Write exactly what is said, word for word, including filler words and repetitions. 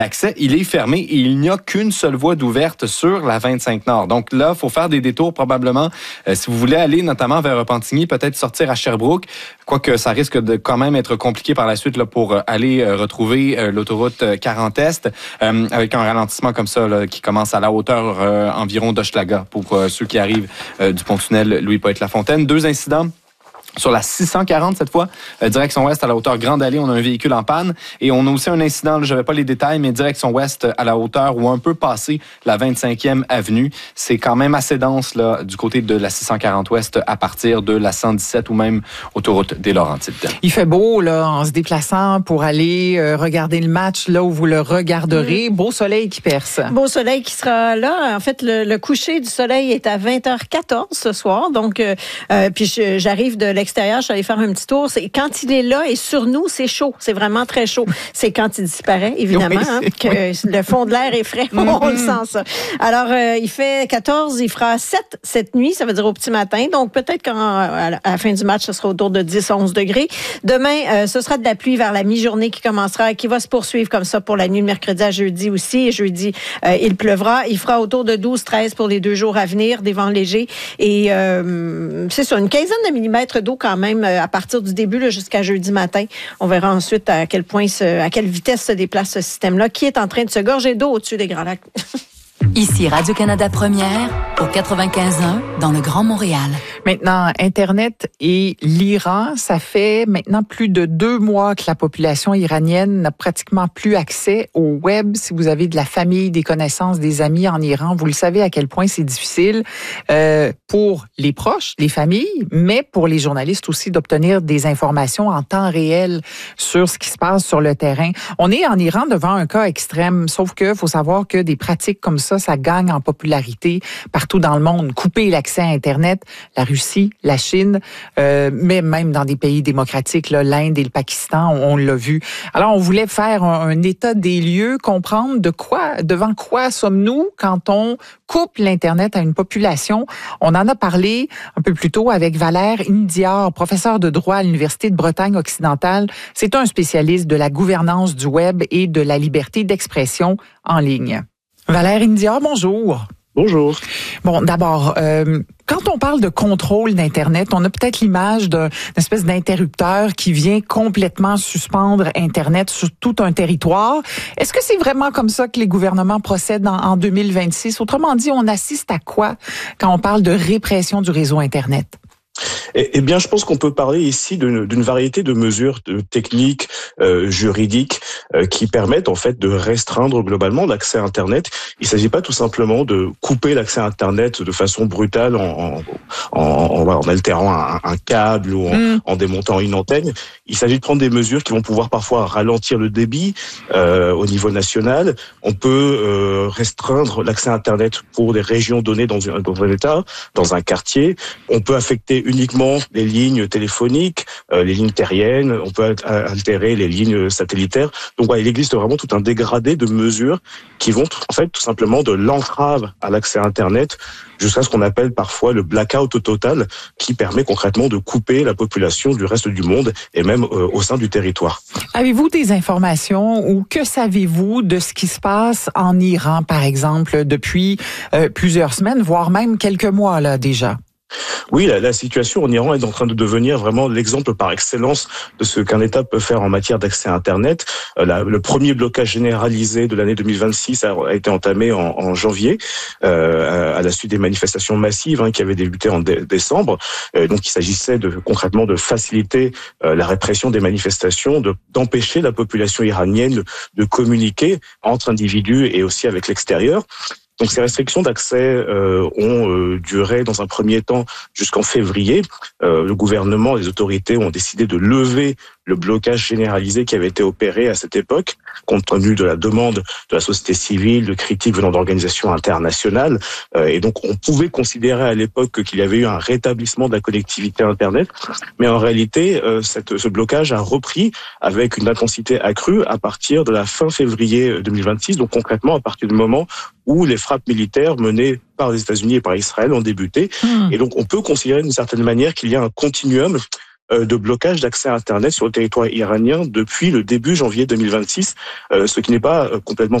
L'accès, il est fermé et il n'y a qu'une seule voie d'ouverte sur la vingt-cinq Nord. Donc là, il faut faire des détours probablement. Euh, si vous voulez aller notamment vers Repentigny, peut-être sortir à Sherbrooke, quoique ça risque de quand même être compliqué par la suite là, pour aller euh, retrouver euh, l'autoroute quarante Est, euh, avec un ralentissement comme ça là, qui commence à la hauteur euh, environ d'Hochelaga pour euh, ceux qui arrivent euh, du pont-tunnel Louis-Poët-Lafontaine. Deux incidents. Sur la six cent quarante, cette fois, euh, direction ouest à la hauteur Grande Allée, on a un véhicule en panne. Et on a aussi un incident, je n'avais pas les détails, mais direction ouest à la hauteur ou un peu passé la vingt-cinquième avenue. C'est quand même assez dense là, du côté de la six cent quarante ouest à partir de la cent dix-sept ou même autoroute des Laurentides. Il fait beau là en se déplaçant pour aller euh, regarder le match là où vous le regarderez. Mmh. Beau soleil qui perce. Beau soleil qui sera là. En fait, le, le coucher du soleil est à vingt heures quatorze ce soir. Donc, euh, euh, puis je, j'arrive de l'extérieur, je suis allée faire un petit tour. C'est, quand il est là et sur nous, c'est chaud. C'est vraiment très chaud. C'est quand il disparaît, évidemment, oui, hein, que oui. Le fond de l'air est frais. Mm-hmm. On le sent, ça. Alors, euh, il fait quatorze, il fera sept cette nuit, ça veut dire au petit matin. Donc, peut-être qu'à la fin du match, ce sera autour de dix à onze degrés. Demain, euh, ce sera de la pluie vers la mi-journée qui commencera et qui va se poursuivre comme ça pour la nuit de mercredi à jeudi aussi. Et jeudi, euh, il pleuvra. Il fera autour de douze à treize pour les deux jours à venir, des vents légers. Et euh, c'est ça, une quinzaine de millimètres d'eau quand même à partir du début là, jusqu'à jeudi matin. On verra ensuite à quel point, ce, à quelle vitesse se déplace ce système-là qui est en train de se gorger d'eau au-dessus des Grands Lacs. Ici Radio-Canada Première, au quatre-vingt-quinze un, dans le Grand Montréal. Maintenant, Internet et l'Iran, ça fait maintenant plus de deux mois que la population iranienne n'a pratiquement plus accès au web. Si vous avez de la famille, des connaissances, des amis en Iran, vous le savez à quel point c'est difficile euh, pour les proches, les familles, mais pour les journalistes aussi d'obtenir des informations en temps réel sur ce qui se passe sur le terrain. On est en Iran devant un cas extrême, sauf que faut savoir que des pratiques comme ça, ça gagne en popularité partout dans le monde. Couper l'accès à Internet, la Russie, la Chine, euh, mais même dans des pays démocratiques, là, l'Inde et le Pakistan, on, on l'a vu. Alors, on voulait faire un, un état des lieux, comprendre de quoi, devant quoi sommes-nous quand on coupe l'Internet à une population. On en a parlé un peu plus tôt avec Valère Indiard, professeur de droit à l'Université de Bretagne occidentale. C'est un spécialiste de la gouvernance du web et de la liberté d'expression en ligne. Valère Indiard, bonjour. Bonjour. Bon, d'abord, euh, quand on parle de contrôle d'Internet, on a peut-être l'image d'une espèce d'interrupteur qui vient complètement suspendre Internet sur tout un territoire. Est-ce que c'est vraiment comme ça que les gouvernements procèdent en, en deux mille vingt-six? Autrement dit, on assiste à quoi quand on parle de répression du réseau Internet? Eh, eh bien, je pense qu'on peut parler ici d'une, d'une variété de mesures de techniques, euh, juridiques, euh, qui permettent en fait de restreindre globalement l'accès à Internet. Il ne s'agit pas tout simplement de couper l'accès à Internet de façon brutale en, en, en, en altérant un, un câble ou en, mmh. en démontant une antenne. Il s'agit de prendre des mesures qui vont pouvoir parfois ralentir le débit euh, au niveau national. On peut euh, restreindre l'accès à Internet pour des régions données dans, une, dans un État, dans un quartier. On peut affecter uniquement les lignes téléphoniques, euh, les lignes terriennes, on peut altérer les lignes satellitaires. Donc voilà, il existe vraiment tout un dégradé de mesures qui vont en fait tout simplement de l'entrave à l'accès à Internet jusqu'à ce qu'on appelle parfois le blackout total, qui permet concrètement de couper la population du reste du monde et même euh, au sein du territoire. Avez-vous des informations ou que savez-vous de ce qui se passe en Iran, par exemple, depuis euh, plusieurs semaines, voire même quelques mois là déjà? Oui, la, la situation en Iran est en train de devenir vraiment l'exemple par excellence de ce qu'un État peut faire en matière d'accès à Internet. Euh, la, le premier blocage généralisé de l'année deux mille vingt-six a, a été entamé en, en janvier, euh, à la suite des manifestations massives hein, qui avaient débuté en dé- décembre. Euh, donc, il s'agissait de concrètement de faciliter euh, la répression des manifestations, de, d'empêcher la population iranienne de, de communiquer entre individus et aussi avec l'extérieur. Donc ces restrictions d'accès euh, ont euh, duré dans un premier temps jusqu'en février. Euh, le gouvernement, les autorités ont décidé de lever le blocage généralisé qui avait été opéré à cette époque, compte tenu de la demande de la société civile, de critiques venant d'organisations internationales. Euh, et donc on pouvait considérer à l'époque qu'il y avait eu un rétablissement de la connectivité Internet. Mais en réalité, euh, cette, ce blocage a repris avec une intensité accrue à partir de la fin février deux mille vingt-six. Donc concrètement, à partir du moment où les frappes militaires menées par les États-Unis et par Israël ont débuté. Mmh. Et donc, on peut considérer d'une certaine manière qu'il y a un continuum de blocage d'accès à Internet sur le territoire iranien depuis le début janvier deux mille vingt-six, ce qui n'est pas complètement